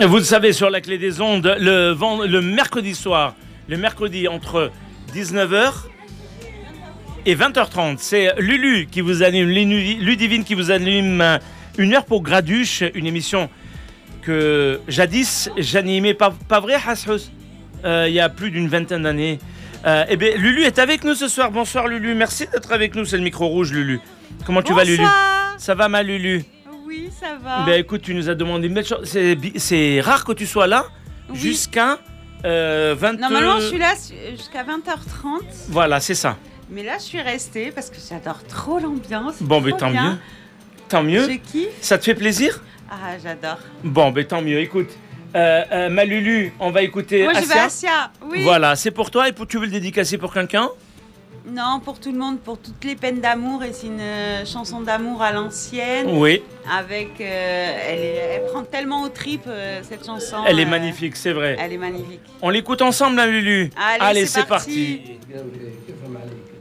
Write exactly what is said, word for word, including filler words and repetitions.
Vous le savez, sur la clé des ondes, le, vend- le mercredi soir, le mercredi entre dix-neuf heures et vingt heures trente, c'est Lulu qui vous anime, Lulu- Ludivine qui vous anime euh, une heure pour Graduche, une émission que jadis j'animais, pas, pas vrai, Hassos, euh, il y a plus d'une vingtaine d'années. Euh, eh bien, Lulu est avec nous ce soir. Bonsoir Lulu, merci d'être avec nous, c'est le micro rouge Lulu. Comment tu Bonsoir. vas Lulu? Ça va ma Lulu? Oui, ça va. Ben écoute, tu nous as demandé une belle chose. C'est, bi- c'est rare que tu sois là Oui. jusqu'à euh, vingt... Normalement, je suis là su- jusqu'à vingt heures trente. Voilà, c'est ça. Mais là, je suis restée parce que j'adore trop l'ambiance. Bon, c'est ben trop tant bien. mieux. Tant mieux. Je kiffe. Ça te fait plaisir? Ah, j'adore. Bon, ben tant mieux. Écoute, euh, euh, ma Lulu, on va écouter Moi, je vais Assia. à Sia. Oui. Voilà, c'est pour toi et pour, tu veux le dédicacer pour quelqu'un? Non, pour tout le monde, pour toutes les peines d'amour. Et c'est une euh, chanson d'amour à l'ancienne. Oui, Avec. euh, elle, est- elle prend tellement aux tripes, euh, cette chanson. elle est euh, magnifique, c'est vrai. Elle est magnifique. On l'écoute ensemble, hein, Lulu. Allez, c'est c'est parti. parti.